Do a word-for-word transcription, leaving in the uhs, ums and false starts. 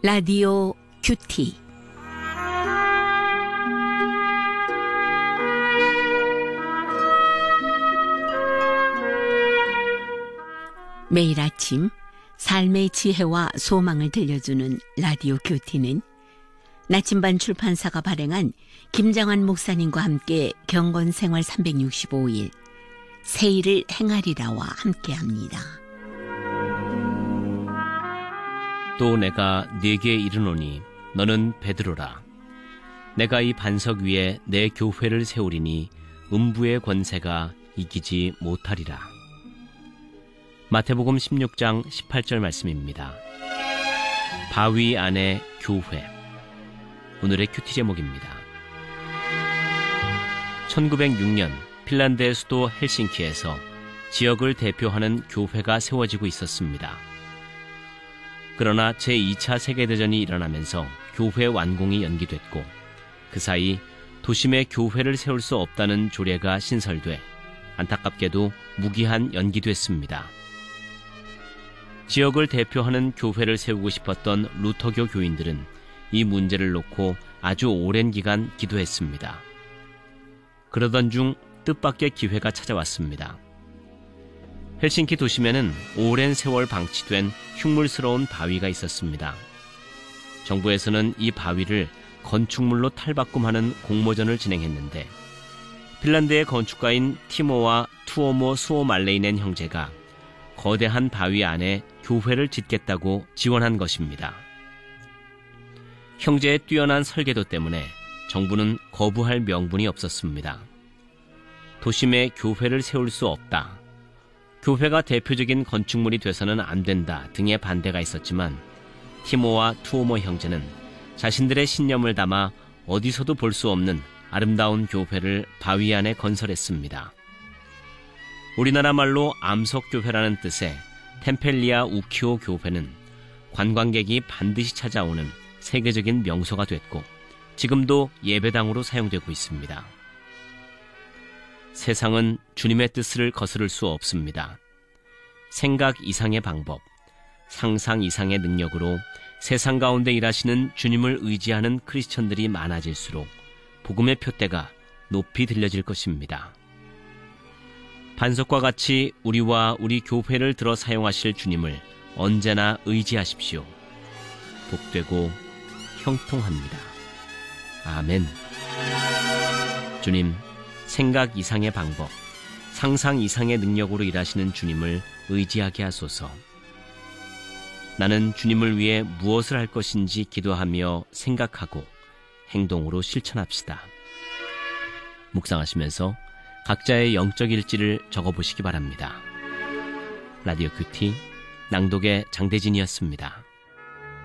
라디오 큐티. 매일 아침 삶의 지혜와 소망을 들려주는 라디오 큐티는 나침반 출판사가 발행한 김장환 목사님과 함께 경건생활 삼백육십오 일 새 일을 행하리라와 함께합니다. 또 내가 네게 이르노니 너는 베드로라. 내가 이 반석 위에 내 교회를 세우리니 음부의 권세가 이기지 못하리라. 마태복음 십육 장 십팔 절 말씀입니다. 바위 안에 교회. 오늘의 큐티 제목입니다. 천구백육 년 핀란드의 수도 헬싱키에서 지역을 대표하는 교회가 세워지고 있었습니다. 그러나 제이 차 세계대전이 일어나면서 교회 완공이 연기됐고 그 사이 도심에 교회를 세울 수 없다는 조례가 신설돼 안타깝게도 무기한 연기됐습니다. 지역을 대표하는 교회를 세우고 싶었던 루터교 교인들은 이 문제를 놓고 아주 오랜 기간 기도했습니다. 그러던 중 뜻밖의 기회가 찾아왔습니다. 헬싱키 도심에는 오랜 세월 방치된 흉물스러운 바위가 있었습니다. 정부에서는 이 바위를 건축물로 탈바꿈하는 공모전을 진행했는데 핀란드의 건축가인 티모와 투오모 수오말레이넨 형제가 거대한 바위 안에 교회를 짓겠다고 지원한 것입니다. 형제의 뛰어난 설계도 때문에 정부는 거부할 명분이 없었습니다. 도심에 교회를 세울 수 없다, 교회가 대표적인 건축물이 돼서는 안 된다 등의 반대가 있었지만 티모와 투오모 형제는 자신들의 신념을 담아 어디서도 볼 수 없는 아름다운 교회를 바위 안에 건설했습니다. 우리나라 말로 암석교회라는 뜻의 템펠리아 우키오 교회는 관광객이 반드시 찾아오는 세계적인 명소가 됐고 지금도 예배당으로 사용되고 있습니다. 세상은 주님의 뜻을 거스를 수 없습니다. 생각 이상의 방법, 상상 이상의 능력으로 세상 가운데 일하시는 주님을 의지하는 크리스천들이 많아질수록 복음의 표대가 높이 들려질 것입니다. 반석과 같이 우리와 우리 교회를 들어 사용하실 주님을 언제나 의지하십시오. 복되고 형통합니다. 아멘. 주님, 생각 이상의 방법, 상상 이상의 능력으로 일하시는 주님을 의지하게 하소서. 나는 주님을 위해 무엇을 할 것인지 기도하며 생각하고 행동으로 실천합시다. 묵상하시면서 각자의 영적 일지를 적어보시기 바랍니다. 라디오 큐티 낭독의 장대진이었습니다.